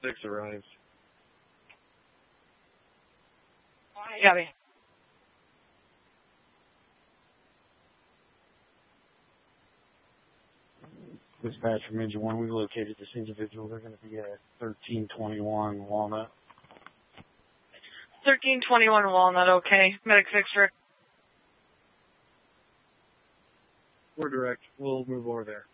6 arrived. Copy. Dispatch from Engine 1, we located this individual. They're going to be at 1321 Walnut. 1321 Walnut, okay. Medic 6 for... We're direct. We'll move over there.